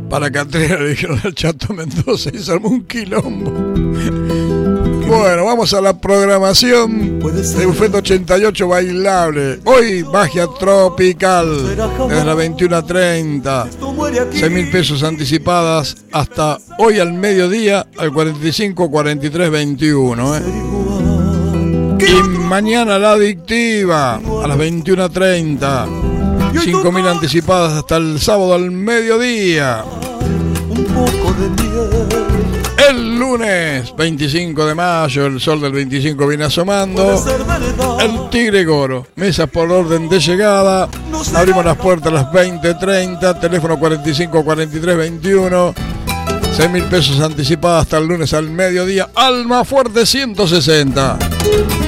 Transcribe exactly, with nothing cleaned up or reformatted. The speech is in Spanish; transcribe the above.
para Catrera, le dijeron al Chato Mendoza y se armó un quilombo. Bueno, vamos a la programación de Bufete ochenta y ocho Bailable. Hoy Magia Tropical desde las veintiuna a treinta. seis mil pesos anticipadas hasta hoy al mediodía al cuarenta y cinco cuarenta y tres veintiuno. ¿eh? Y mañana La Adictiva a las veintiuna a treinta. cinco mil anticipadas hasta el sábado al mediodía. Un poco de miel. El lunes veinticinco de mayo, el sol del veinticinco viene asomando. El Tigre Goro, mesas por orden de llegada. Abrimos las puertas a las veinte treinta, teléfono cuarenta y cinco cuarenta y tres veintiuno. seis mil pesos anticipadas hasta el lunes al mediodía. Almafuerte ciento sesenta.